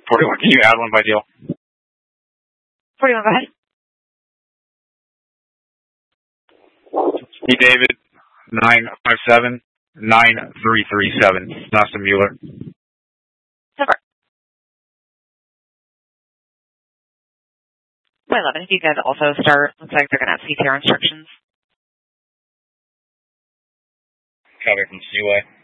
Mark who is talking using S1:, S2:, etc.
S1: 41, can you add one by deal?
S2: 41, go ahead.
S1: Hey, David, 957-9337. Nasta Mueller.
S2: Super. 11, if you guys also start, looks like they're going to have CTR instructions.
S1: Copy from Seaway.